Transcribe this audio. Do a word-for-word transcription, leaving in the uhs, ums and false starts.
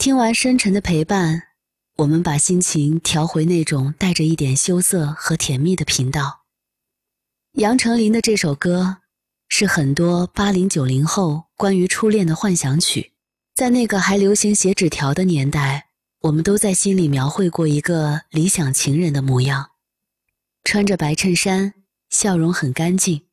听完深沉的陪伴，我们把心情调回那种带着一点羞涩和甜蜜的频道。杨丞琳的这首歌是很多八零九零后关于初恋的幻想曲。在那个还流行写纸条的年代，我们都在心里描绘过一个理想情人的模样，穿着白衬衫，笑容很干净，